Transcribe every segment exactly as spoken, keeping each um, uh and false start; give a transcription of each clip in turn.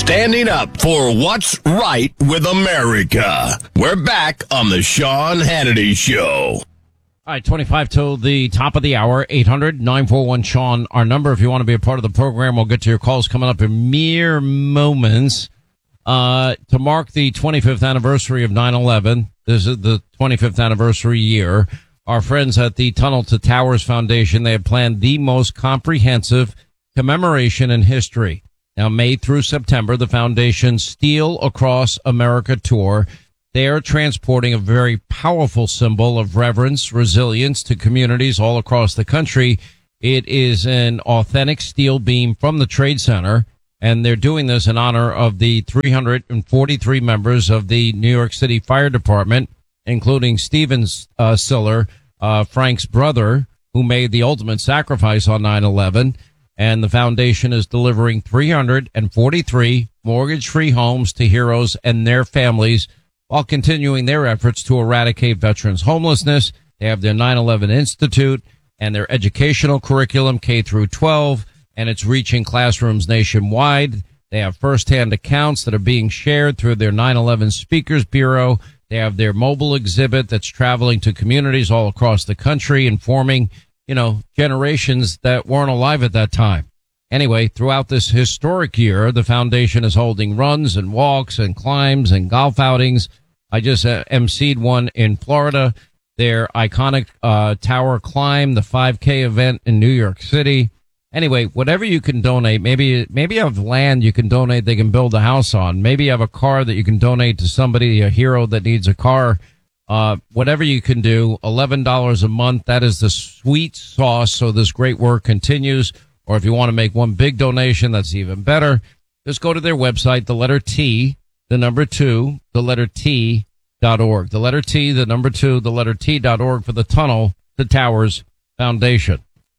standing up for what's right with America. We're back on the Sean Hannity Show. All right, twenty-five till the top of the hour, eight hundred nine four one Sean, our number. If you want to be a part of the program, we'll get to your calls coming up in mere moments. Uh, to mark the twenty-fifth anniversary of nine eleven, this is the twenty-fifth anniversary year, our friends at the Tunnel to Towers Foundation, they have planned the most comprehensive commemoration in history. Now, May through September, the foundation's Steel Across America tour, they are transporting a very powerful symbol of reverence, resilience to communities all across the country. It is an authentic steel beam from the Trade Center, and they're doing this in honor of the three hundred forty-three members of the New York City Fire Department, including Steven uh, Siller, uh, Frank's brother, who made the ultimate sacrifice on nine eleven. And the foundation is delivering three hundred forty-three mortgage-free homes to heroes and their families while continuing their efforts to eradicate veterans' homelessness. They have their nine eleven Institute and their educational curriculum K through twelve, and it's reaching classrooms nationwide. They have firsthand accounts that are being shared through their nine eleven Speakers Bureau. They have their mobile exhibit that's traveling to communities all across the country, informing, you know, generations that weren't alive at that time. Anyway, throughout this historic year, the foundation is holding runs and walks and climbs and golf outings. I just uh, emceed one in Florida, their iconic uh tower climb, the five K event in New York City. Anyway, whatever you can donate, maybe maybe you have land you can donate they can build a house on. Maybe you have a car that you can donate to somebody, a hero that needs a car. Uh, whatever you can do, eleven dollars a month, that is the sweet sauce so this great work continues. Or if you want to make one big donation, that's even better. Just go to their website, the letter T, the number two, the letter T dot org. The letter T, the number two, the letter T dot org for the Tunnel to Towers Foundation.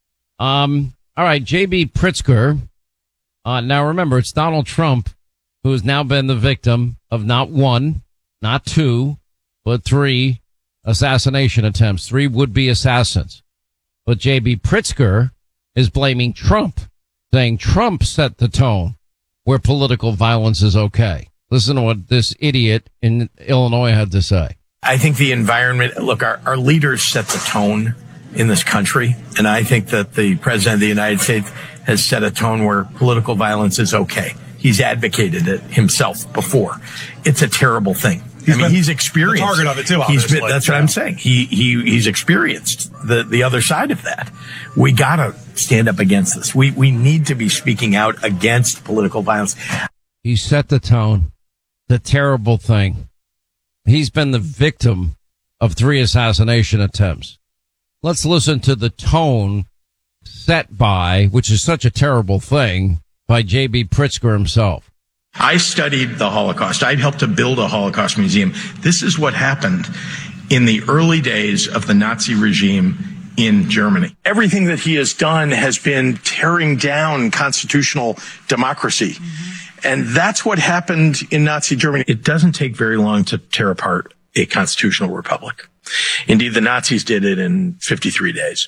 Um, all right, J B Pritzker. Uh, now remember, it's Donald Trump who has now been the victim of not one, not two, but three assassination attempts, three would-be assassins. But J B Pritzker is blaming Trump, saying Trump set the tone where political violence is okay. Listen to what this idiot in Illinois had to say. I think the environment, look, our, our leaders set the tone in this country, and I think that the President of the United States has set a tone where political violence is okay. He's advocated it himself before. It's a terrible thing. He's I mean, he's experienced the target of it too. He's been, that's yeah. what I'm saying. He he he's experienced the the other side of that. We gotta stand up against this. We we need to be speaking out against political violence. He set the tone. The terrible thing. He's been the victim of three assassination attempts. Let's listen to the tone set by, which is such a terrible thing, by J B Pritzker himself. I studied the Holocaust. I helped to build a Holocaust museum. This is what happened in the early days of the Nazi regime in Germany. Everything that he has done has been tearing down constitutional democracy. Mm-hmm. And that's what happened in Nazi Germany. It doesn't take very long to tear apart a constitutional republic. Indeed, the Nazis did it in fifty-three days.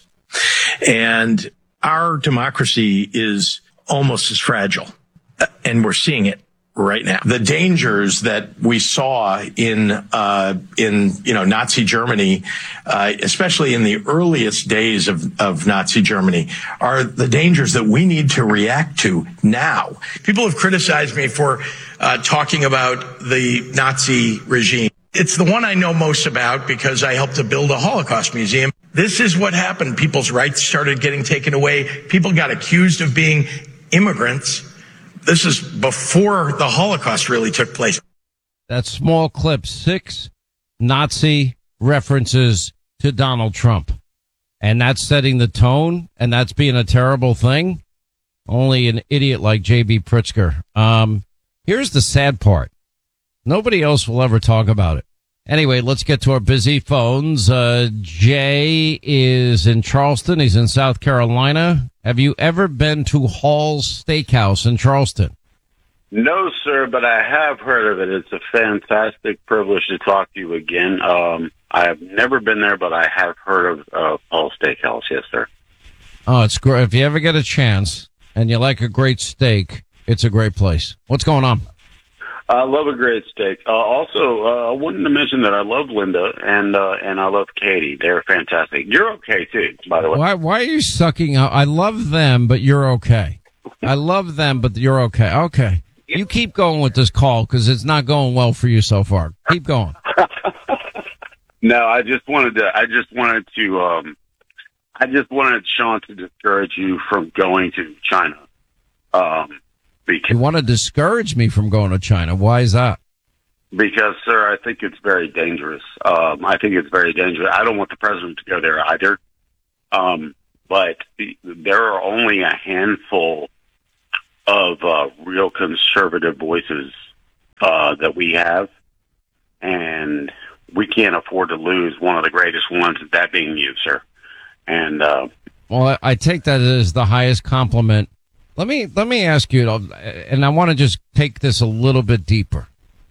And our democracy is almost as fragile. And we're seeing it right now. The dangers that we saw in, uh, in, you know, Nazi Germany, uh, especially in the earliest days of, of Nazi Germany, are the dangers that we need to react to now. People have criticized me for, uh, talking about the Nazi regime. It's the one I know most about because I helped to build a Holocaust museum. This is what happened. People's rights started getting taken away. People got accused of being immigrants. This is before the Holocaust really took place. That small clip, six Nazi references to Donald Trump. And that's setting the tone, and that's being a terrible thing. Only an idiot like J B Pritzker. Um, here's the sad part. Nobody else will ever talk about it. Anyway, let's get to our busy phones. Uh, Jay is in Charleston. He's in South Carolina. Have you ever been to Hall's Steakhouse in Charleston? No, sir, but I have heard of it. It's a fantastic privilege to talk to you again. Um, I have never been there, but I have heard of uh, Hall's Steakhouse. Yes, sir. Oh, it's great. If you ever get a chance and you like a great steak, It's a great place. What's going on? I love a great steak. Uh, also, uh, I wanted to mention that I love Linda and uh, and I love Katie. They're fantastic. You're okay too, by the way. Why? Why are you sucking out? I love them, but you're okay. I love them, but you're okay. Okay, you keep going with this call because it's not going well for you so far. Keep going. No, I just wanted to. I just wanted to. Um, I just wanted Sean to discourage you from going to China. Um, because You want to discourage me from going to China? Why is that? Because, sir, I think it's very dangerous. Um, I think it's very dangerous. I don't want the president to go there either. Um, but there are only a handful of uh, real conservative voices uh, that we have, and we can't afford to lose one of the greatest ones, that being you, sir. And uh, Well, I, I take that as the highest compliment. Let me let me ask you, and I want to just take this a little bit deeper.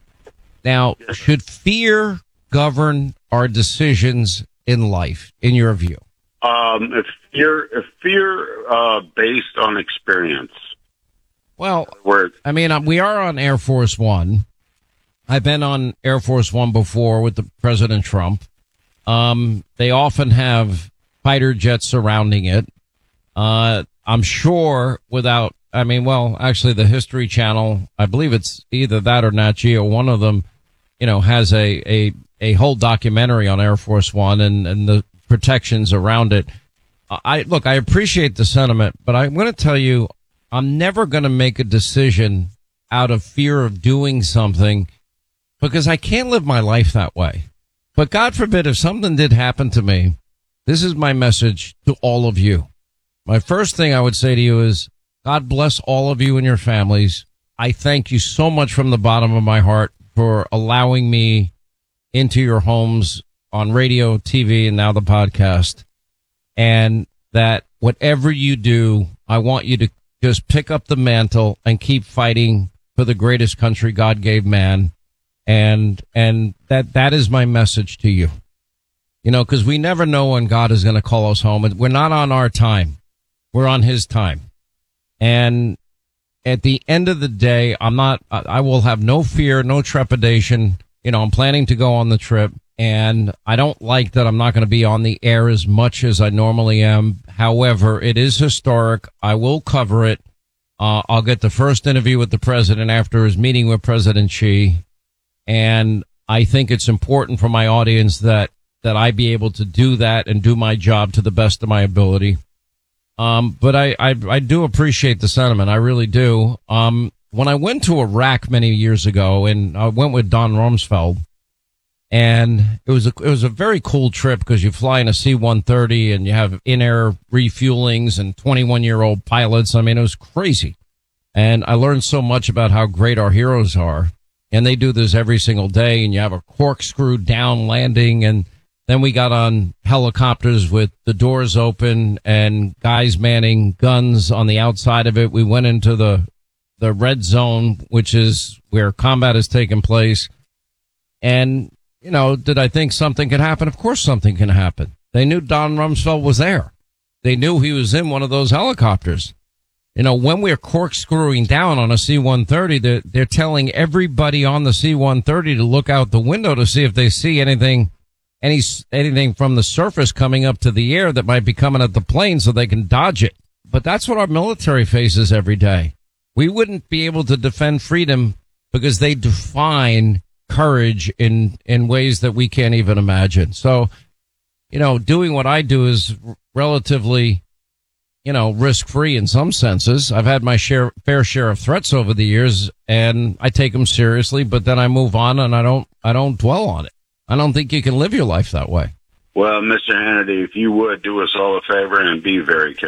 Now, should fear govern our decisions in life, in your view? um, if fear, if fear uh, based on experience, Well, where I mean, uh, we are on Air Force One. I've been on Air Force One before with the President Trump. Um, they often have fighter jets surrounding it. Uh, I'm sure without, I mean, well, actually the History Channel, I believe it's either that or Nat Geo, one of them, you know, has a, a, a whole documentary on Air Force One and, and the protections around it. I, look, I appreciate the sentiment, but I'm going to tell you, I'm never going to make a decision out of fear of doing something because I can't live my life that way. But God forbid if something did happen to me, this is my message to all of you. My first thing I would say to you is, God bless all of you and your families. I thank you so much from the bottom of my heart for allowing me into your homes on radio, T V, and now the podcast. And that whatever you do, I want you to just pick up the mantle and keep fighting for the greatest country God gave man. And, and that, that is my message to you. You know, because we never know when God is going to call us home. We're not on our time. We're on his time. And at the end of the day, I'm not, I will have no fear, no trepidation. You know, I'm planning to go on the trip, and I don't like that I'm not going to be on the air as much as I normally am. However, it is historic. I will cover it. Uh, I'll get the first interview with the president after his meeting with President Xi. And I think it's important for my audience that, that I be able to do that and do my job to the best of my ability. Um, but I, I, I do appreciate the sentiment. I really do. Um, when I went to Iraq many years ago, and I went with Don Rumsfeld, and it was a, it was a very cool trip because you fly in a C one thirty and you have in-air refuelings and twenty-one year old pilots. I mean, it was crazy. And I learned so much about how great our heroes are. And they do this every single day, and you have a corkscrew down landing, and then we got on helicopters with the doors open and guys manning guns on the outside of it. We went into the, the red zone, which is where combat is taking place. And, you know, did I think something could happen? Of course something can happen. They knew Don Rumsfeld was there. They knew he was in one of those helicopters. You know, when we're corkscrewing down on a C one thirty, they're, they're telling everybody on the C one thirty to look out the window to see if they see anything Any anything from the surface coming up to the air that might be coming at the plane so they can dodge it. But that's what our military faces every day. We wouldn't be able to defend freedom because they define courage in, in ways that we can't even imagine. So, you know, doing what I do is relatively, you know, risk-free in some senses. I've had my share, fair share of threats over the years, and I take them seriously, but then I move on and I don't, I don't dwell on it. I don't think you can live your life that way. Well, Mister Hannity, if you would do us all a favor and be very careful.